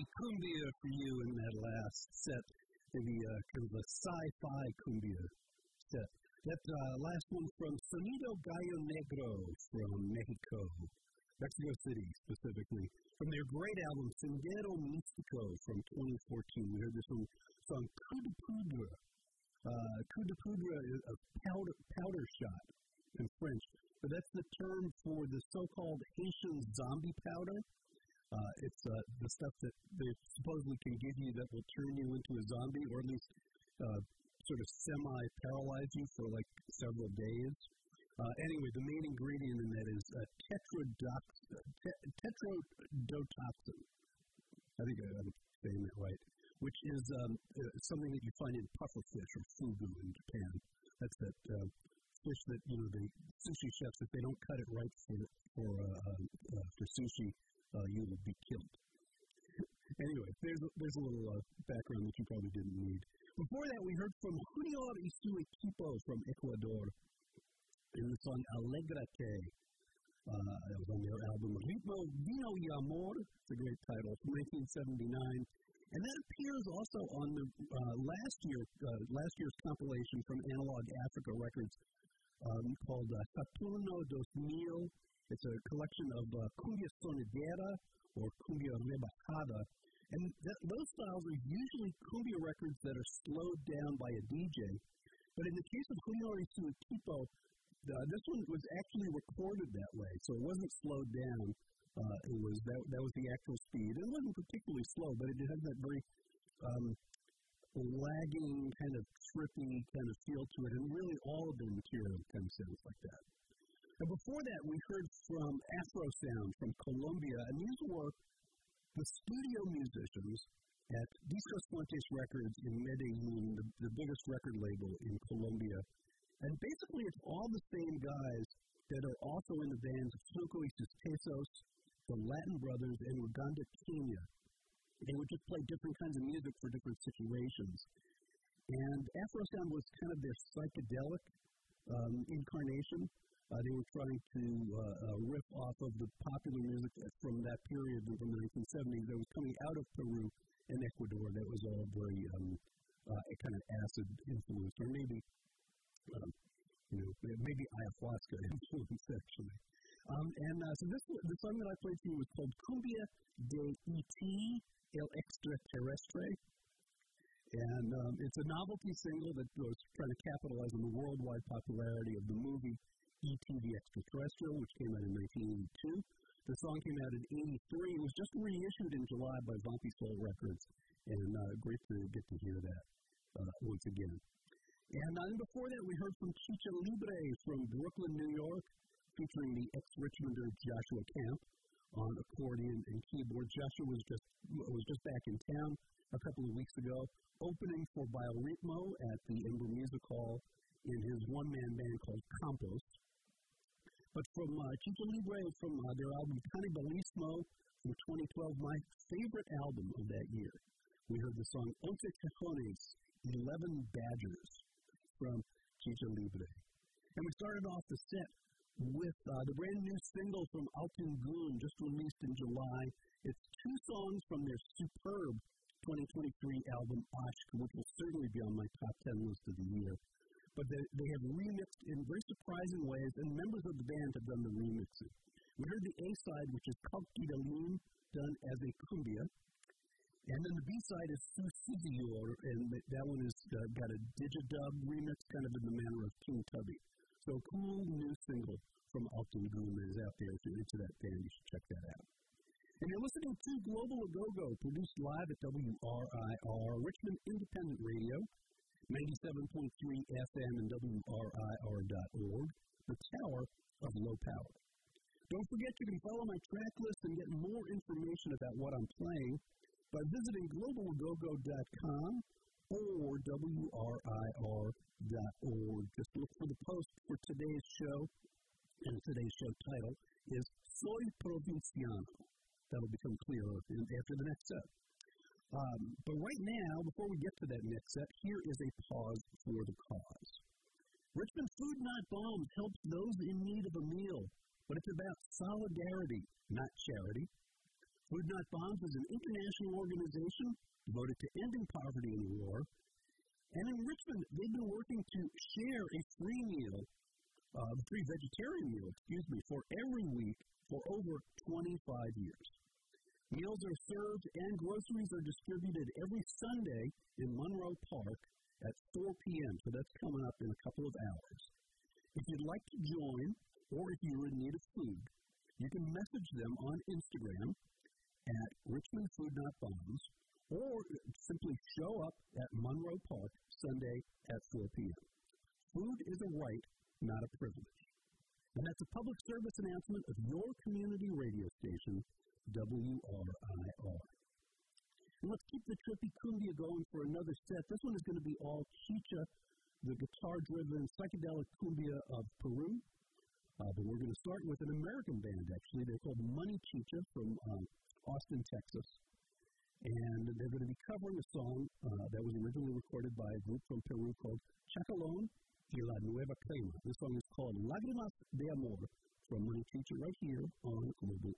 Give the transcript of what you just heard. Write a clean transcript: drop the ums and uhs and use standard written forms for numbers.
cumbia for you in that last set, maybe kind of a sci-fi cumbia set. That last one from Sonido Gallo Negro from Mexico City specifically, from their great album Sendero Místico from 2014. We heard this song Coup de Poudre. Coup de Poudre is a powder shot in French, but that's the term for the so-called Haitian zombie powder. It's the stuff that they supposedly can give you that will turn you into a zombie, or at least sort of semi-paralyze you for like several days. Anyway, the main ingredient in that is tetrodotoxin. I think I'm saying that right, which is something that you find in pufferfish or fugu in Japan. That's that fish that, you know, the sushi chefs, if they don't cut it right for sushi, you will be killed. Anyway, there's a little background that you probably didn't need. Before that, we heard from Junior y su equipo from Ecuador in the song Alegrate. That was on their album Ritmo, Vino y Amor. It's a great title, from 1979. And that appears also on the last year's compilation from Analog Africa Records called Saturno 2000. It's a collection of cumbia sonidera or cumbia rebajada. And those styles are usually cumbia records that are slowed down by a DJ. But in the case of Junior y su equipo, this one was actually recorded that way, so it wasn't slowed down. That was the actual speed. It wasn't particularly slow, but it had that very lagging, kind of trippy kind of feel to it, and really all of their material kind of sounds like that. And before that, we heard from Afro Sound from Colombia, and these were the studio musicians at Discos Fuentes Records in Medellin, the biggest record label in Colombia. And basically, it's all the same guys that are also in the bands of Cinco y Sus Pesos, the Latin Brothers, and Uganda Kenya. They would just play different kinds of music for different situations. And Afro Sound was kind of their psychedelic incarnation. They were trying to riff off of the popular music from that period, from the 1970s, that was coming out of Peru and Ecuador. That was all very kind of acid influenced, or maybe maybe ayahuasca influence, actually. So the song that I played for you was called Cumbia de E.T. El Extraterrestre. And it's a novelty single that was trying to capitalize on the worldwide popularity of the movie E.T. the Extraterrestrial, which came out in 1982. The song came out in 1983. It was just reissued in July by Vampy Soul Records, and great to get to hear that once again. And before that, we heard from Chicha Libre from Brooklyn, New York, featuring the ex-Richmonder Joshua Camp on accordion and keyboard. Joshua was just back in town a couple of weeks ago, opening for Bioritmo at the Ember Music Hall in his one-man band called Campos. But from Chicha Libre, from their album Cannibalismo from 2012, my favorite album of that year, we heard the song Once Cajones, 11 Badgers, from Chicha Libre. And we started off the set with the brand new single from Altun Gun, just released in July. It's two songs from their superb 2023 album, Ashk, which will certainly be on my top 10 list of the year. But they have remixed in very surprising ways, and members of the band have done the remixing. We heard the A-side, which is Kalki Dalim, done as a cumbia. And then the B-side is Susizior, and that one has got a digidub remix, kind of in the manner of King Tubby. So a cool new single from Altun Gun that is out there. If you're into that band, you should check that out. And you're listening to Global A-Go-Go, produced live at WRIR, Richmond Independent Radio, 97.3 FM and WRIR.org, the Tower of Low Power. Don't forget you can follow my track list and get more information about what I'm playing by visiting globalagogo.com or WRIR.org. Just look for the post for today's show, and today's show title is Soy Provinciano. That'll become clearer after the next set. But right now, before we get to that next set, here is a pause for the cause. Richmond Food Not Bombs helps those in need of a meal, but it's about solidarity, not charity. Food Not Bombs is an international organization devoted to ending poverty and war. And in Richmond, they've been working to share a free meal, free vegetarian meal, for every week for over 25 years. Meals are served and groceries are distributed every Sunday in Monroe Park at 4 p.m., so that's coming up in a couple of hours. If you'd like to join, or if you're in need of food, you can message them on Instagram at Richmond Food Not Bombs, or simply show up at Monroe Park Sunday at 4 p.m. Food is a right, not a privilege. And that's a public service announcement of your community radio station, WRIR. And let's keep the trippy cumbia going for another set. This one is going to be all chicha, the guitar-driven psychedelic cumbia of Peru. But we're going to start with an American band, actually. They're called Money Chicha from Austin, Texas. And they're going to be covering a song that was originally recorded by a group from Peru called Chacalón y la Nueva Crema. This song is called Lágrimas de Amor from Money Chicha right here on Global